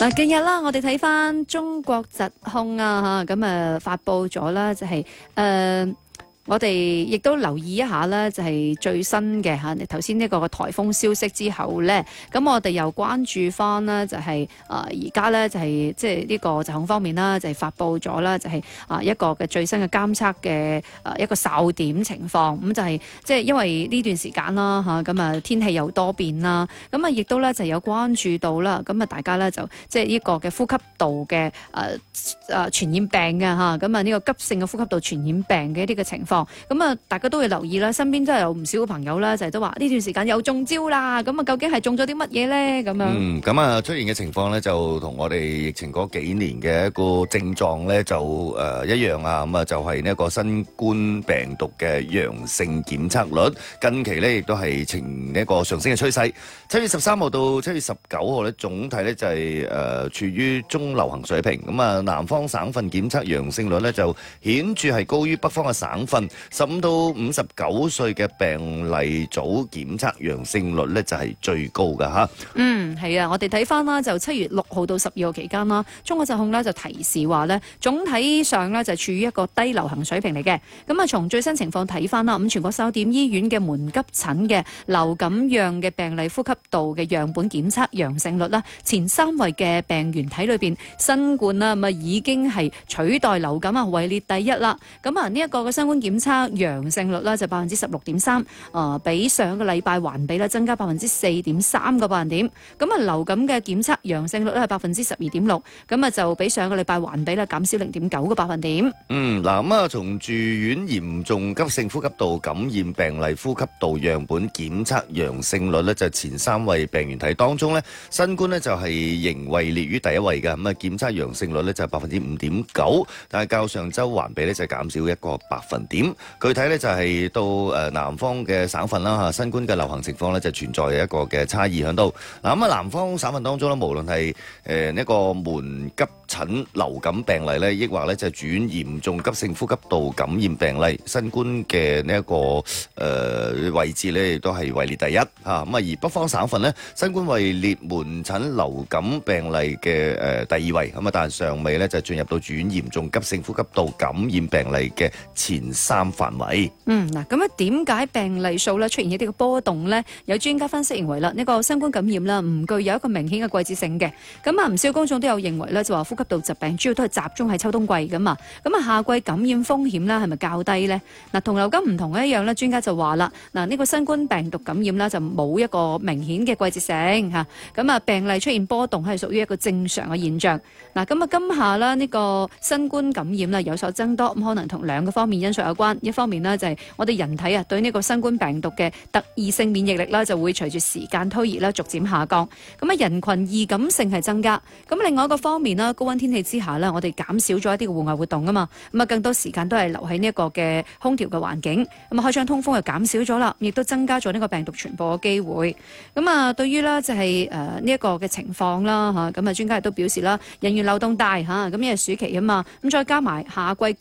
嗱，近日啦，我哋睇翻中國疾控啊，咁發布咗啦，就係我哋亦都留意一下啦，就係最新嘅嚇，頭先呢個颱風消息之後咧，咁我哋又關注翻啦，就係而家咧就係即係呢個疾控方面啦，就係發布咗啦，就係一個嘅最新嘅監測嘅一個哨點情況，咁就係即係因為呢段時間啦嚇，咁天氣又多變啦，咁亦都咧就有關注到啦，咁大家咧就即係呢個嘅呼吸道嘅傳染病嘅嚇，咁呢個急性嘅呼吸道傳染病嘅一啲嘅情況。咁大家都會留意啦，身邊真係有唔少嘅朋友啦，就係都話呢段時間又中招啦。咁究竟係中咗啲乜嘢咧？咁樣咁出現嘅情況咧，就同我哋疫情嗰幾年嘅一個症狀咧，就一樣啊。咁就係呢一個新冠病毒嘅陽性檢測率，近期咧亦都係呈一個上升嘅趨勢。7月13號到7月19號咧，總體咧就係處於中流行水平。咁南方省份檢測陽性率咧就顯著係高於北方嘅省份。15到59歲嘅病例組檢測陽性率咧就係最高㗎嚇。 係啊，我哋睇翻啦，就7月6號到12號期間啦，中國疾控咧就提示話咧，總體上咧就處於一個低流行水平嚟嘅。咁從最新情況睇翻啦，咁全國酒店醫院嘅門急診嘅流感樣嘅病例呼吸道嘅樣本檢測陽性率啦，前3位嘅病原體裏邊，新冠啦咁已經係取代流感位列第一啦。咁呢一個嘅新冠檢測陽性率咧就16.3%，比上個禮拜環比咧增加4.3個百分點。咁流感嘅檢測陽性率咧係12.6%，咁就比上個禮拜環比咧減少0.9個百分點。 嗱從住院嚴重急性呼吸道感染病例呼吸道樣本檢測陽性率咧就前3位病原體當中咧，新冠咧就係仍位列於第一位嘅。檢測陽性率咧就係5.9%，但係較上週環比咧就減少1個百分點。具體咧就係到南方嘅省份啦嚇，新冠嘅流行情況咧就存在一個嘅差異喺度。南方省份當中咧，無論係呢個門急診流感病例咧，抑或咧就係住院嚴重急性呼吸道感染病例，新冠嘅呢一個位置咧亦都係位列第一嚇。而北方省份咧，新冠位列門診流感病例嘅第2位，但係尚未咧就進入到住院嚴重急性呼吸道感染病例嘅前3範圍。 咁點解病例數咧出現一啲嘅波動呢？有專家分析認為啦，呢個新冠感染啦唔具有一個明顯嘅季節性嘅。唔少公眾都有認為咧，就話呼吸道疾病主要都係集中喺秋冬季㗎嘛。夏季感染風險咧係咪較低呢？同流感唔同一樣咧，專家就話啦，呢個新冠病毒感染啦就冇一個明顯嘅季節性嚇。病例出現波動係屬於一個正常嘅現象。今夏啦呢個新冠感染啦有所增多，可能同2個方面因素有關。一方面呢，就係我哋人體對呢個新冠病毒嘅特異性免疫力啦就會隨住時間推移啦逐漸下降。人群易感性係增加。另外一個方面啦，高溫天氣之下啦，我哋減少咗一啲嘅戶外活動啊嘛。更多時間都係留喺呢一個嘅空調嘅環境。開窗通風又減少咗啦，亦都增加咗呢個病毒傳播嘅機會。對於啦就係呢一個嘅情況啦嚇，專家亦都表示啦，人員流動大嚇，因為暑期啊嘛，再加埋夏季